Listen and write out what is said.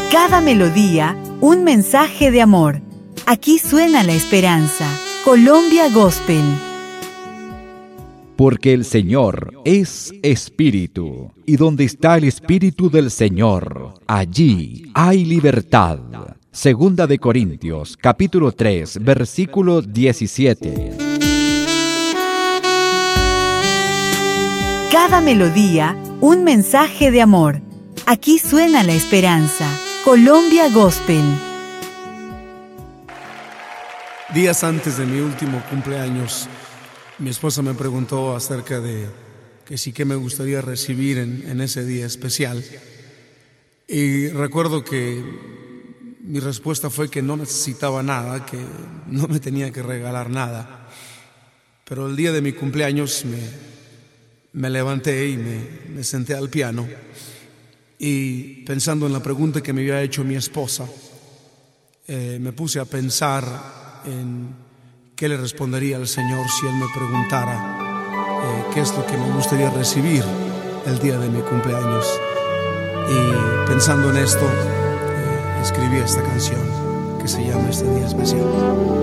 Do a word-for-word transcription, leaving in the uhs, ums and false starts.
Cada melodía, un mensaje de amor. Aquí suena la esperanza. Colombia Gospel. Porque el Señor es Espíritu, y donde está el Espíritu del Señor, allí hay libertad. Segunda de Corintios, capítulo tres, versículo diecisiete. Cada melodía, un mensaje de amor. Aquí suena la esperanza. Colombia Gospel. Días antes de mi último cumpleaños, mi esposa me preguntó acerca de que sí que me gustaría recibir en, en ese día especial. Y recuerdo que mi respuesta fue que no necesitaba nada, que no me tenía que regalar nada. Pero el día de mi cumpleaños me, me levanté y me, me senté al piano. Y pensando en la pregunta que me había hecho mi esposa, eh, me puse a pensar en qué le respondería al Señor si Él me preguntara eh, qué es lo que me gustaría recibir el día de mi cumpleaños. Y pensando en esto, eh, escribí esta canción que se llama Este Día Especial.